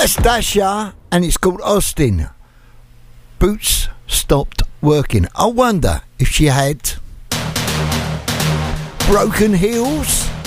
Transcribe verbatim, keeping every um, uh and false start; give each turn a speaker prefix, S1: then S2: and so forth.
S1: That's Dasha, and it's called Austin. Boots stopped working. I wonder if she had broken heels.